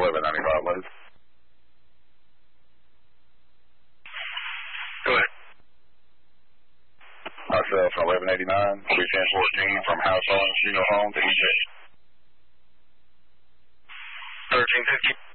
1195 Liz. Go ahead. Myself, 1189, 31014 from House on Chino Home to EJ. 1350.